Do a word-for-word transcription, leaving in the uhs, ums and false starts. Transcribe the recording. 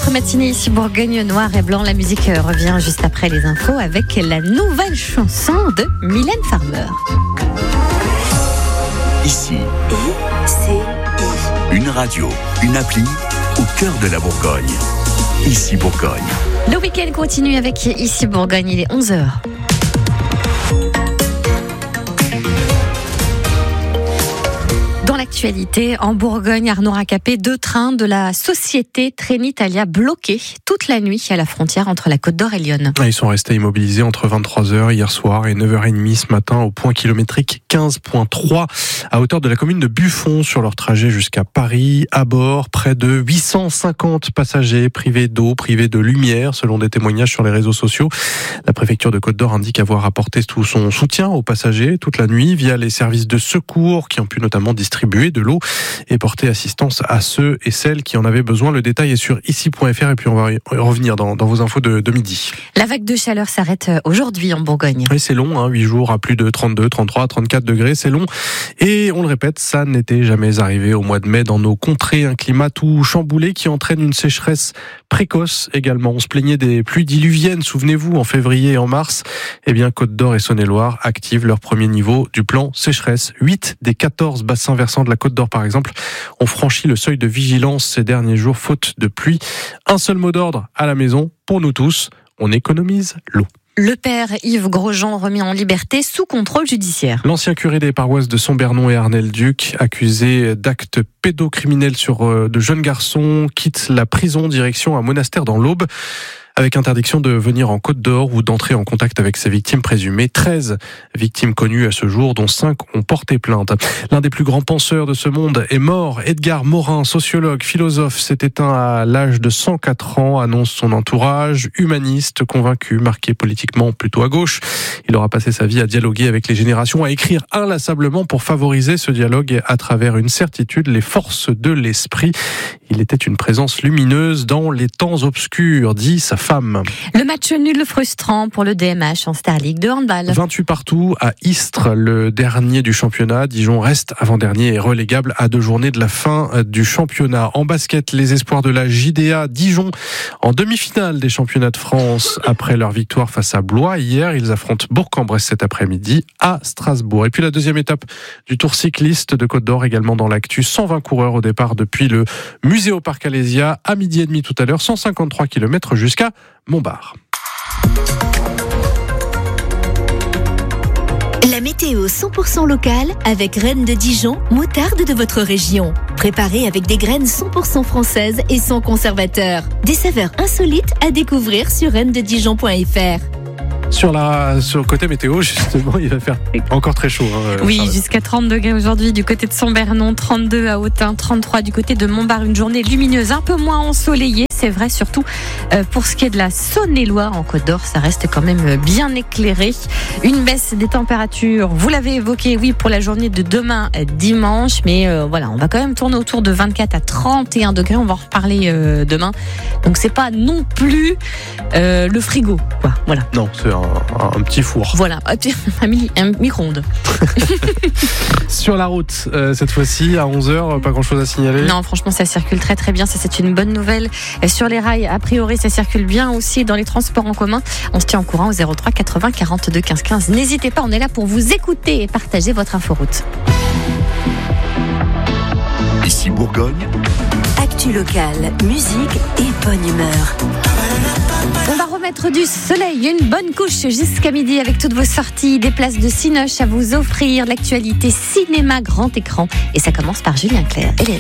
votre matinée ici Bourgogne noir et blanc. La musique revient juste après les infos avec la nouvelle chanson de Mylène Farmer. Ici, I, C, I. une radio, une appli au cœur de la Bourgogne. Ici Bourgogne. Le week-end continue avec Ici Bourgogne, il est onze heures. Dans l'actualité, en Bourgogne, Arnaud Racapé, deux trains de la société Trenitalia bloqués toute la nuit à la frontière entre la Côte d'Or et Lyon. Ils sont restés immobilisés entre vingt-trois heures hier soir et neuf heures trente ce matin au point kilométrique quinze virgule trois à hauteur de la commune de Buffon sur leur trajet jusqu'à Paris. À bord, près de huit cent cinquante passagers privés d'eau, privés de lumière, selon des témoignages sur les réseaux sociaux. La préfecture de Côte d'Or indique avoir apporté tout son soutien aux passagers toute la nuit via les services de secours qui ont pu notamment distribuer de l'eau et porter assistance à ceux et celles qui en avaient besoin. Le détail est sur ici point f r et puis on va y revenir dans, dans vos infos de, de midi. La vague de chaleur s'arrête aujourd'hui en Bourgogne. Oui, c'est long, hein, huit jours à plus de trente-deux, trente-trois, trente-quatre degrés, c'est long. Et on le répète, ça n'était jamais arrivé au mois de mai dans nos contrées. Un climat tout chamboulé qui entraîne une sécheresse précoce également. On se plaignait des pluies diluviennes, souvenez-vous, en février et en mars. Eh bien, Côte d'Or et Saône-et-Loire activent leur premier niveau du plan sécheresse. huit des quatorze bassins versants de la Côte d'Or, par exemple, ont franchi le seuil de vigilance ces derniers jours, faute de pluie. Un seul mot d'ordre à la maison, pour nous tous, on économise l'eau. Le père Yves Grosjean remis en liberté sous contrôle judiciaire. L'ancien curé des paroisses de Sombernon et Arnel-Duc, accusé d'actes pédocriminels sur de jeunes garçons, quitte la prison direction un monastère dans l'Aube, avec interdiction de venir en Côte d'Or ou d'entrer en contact avec ses victimes présumées. treize victimes connues à ce jour, dont cinq ont porté plainte. L'un des plus grands penseurs de ce monde est mort. Edgar Morin, sociologue, philosophe, s'est éteint à l'âge de cent quatre ans, annonce son entourage. Humaniste, convaincu, marqué politiquement plutôt à gauche. Il aura passé sa vie à dialoguer avec les générations, à écrire inlassablement pour favoriser ce dialogue à travers une certitude, les forces de l'esprit. Il était une présence lumineuse dans les temps obscurs, dit sa femme. Le match nul frustrant pour le D M H en Star League de handball. vingt-huit partout à Istres, le dernier du championnat. Dijon reste avant-dernier et relégable à deux journées de la fin du championnat. En basket, les espoirs de la J D A Dijon en demi-finale des championnats de France. Après leur victoire face à Blois hier, ils affrontent Bourg-en-Bresse cet après-midi à Strasbourg. Et puis la deuxième étape du Tour cycliste de Côte d'Or, également dans l'actu. cent vingt coureurs au départ depuis le Museo Parc Alésia à midi et demi tout à l'heure. cent cinquante-trois kilomètres jusqu'à Montbard. La météo cent pour cent locale avec Reine de Dijon, moutarde de votre région. Préparée avec des graines cent pour cent françaises et sans conservateur. Des saveurs insolites à découvrir sur reine de dijon point f r. Sur, la, sur le côté météo, justement, il va faire encore très chaud. Hein, oui, Charlotte. jusqu'à trente degrés aujourd'hui du côté de Sombernon, trente-deux à Autun, trente-trois du côté de Montbard. Une journée lumineuse, un peu moins ensoleillée. C'est vrai, surtout euh, pour ce qui est de la Saône-et-Loire en Côte d'Or, ça reste quand même bien éclairé. Une baisse des températures, vous l'avez évoqué, oui, pour la journée de demain dimanche. Mais euh, voilà, on va quand même tourner autour de vingt-quatre à trente et un degrés. On va en reparler euh, demain. Donc c'est pas non plus euh, le frigo, quoi. Voilà. Non, c'est un, un petit four. Voilà, un, mi- un micro-ondes. Sur la route, euh, cette fois-ci, à onze heures, pas grand-chose à signaler. Non, franchement, ça circule très très bien. Ça, c'est une bonne nouvelle. Sur les rails, a priori, ça circule bien aussi dans les transports en commun. On se tient au courant au zéro trois quatre-vingts quarante-deux quinze quinze. N'hésitez pas, on est là pour vous écouter et partager votre inforoute. Ici Bourgogne. Actu locale, musique et bonne humeur. On va remettre du soleil, une bonne couche jusqu'à midi avec toutes vos sorties, des places de Cinoche à vous offrir, l'actualité cinéma grand écran. Et ça commence par Julien Clerc.